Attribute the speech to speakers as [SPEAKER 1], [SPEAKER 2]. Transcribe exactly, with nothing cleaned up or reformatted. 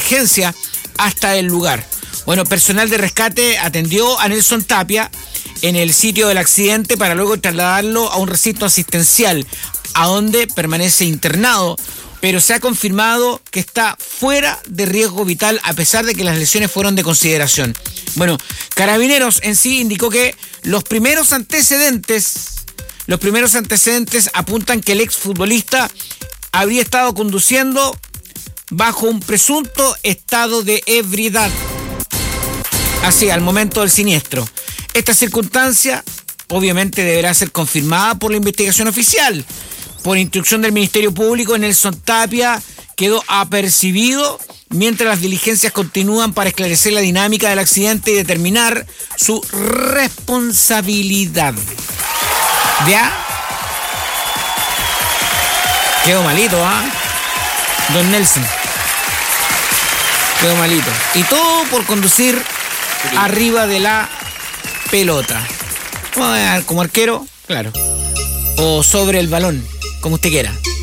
[SPEAKER 1] emergencia hasta el lugar. Bueno, personal de rescate atendió a Nelson Tapia en el sitio del accidente para luego trasladarlo a un recinto asistencial, a donde permanece internado, pero se ha confirmado que está fuera de riesgo vital a pesar de que las lesiones fueron de consideración. Bueno, Carabineros en sí indicó que los primeros antecedentes, los primeros antecedentes apuntan que el exfutbolista habría estado conduciendo bajo un presunto estado de ebriedad. Así, al momento del siniestro. Esta circunstancia obviamente deberá ser confirmada por la investigación oficial. Por instrucción del Ministerio Público, Nelson Tapia quedó apercibido mientras las diligencias continúan para esclarecer la dinámica del accidente y determinar su responsabilidad. ¿Ya? Quedó malito, ¿ah? ¿eh? Don Nelson. Quedó malito. Y todo por conducir arriba de la pelota. Como arquero, claro. O sobre el balón, como usted quiera.